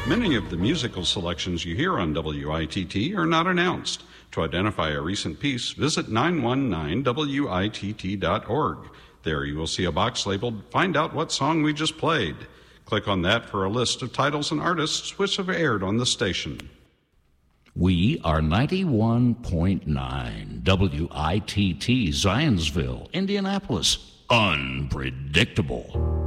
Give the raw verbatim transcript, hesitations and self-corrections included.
Many of the musical selections you hear on W I T T are not announced. To identify a recent piece, visit nine one nine W I T T dot org. There you will see a box labeled Find Out What Song We Just Played. Click on that for a list of titles and artists which have aired on the station. We are ninety-one point nine W I T T, Zionsville, Indianapolis. Unpredictable.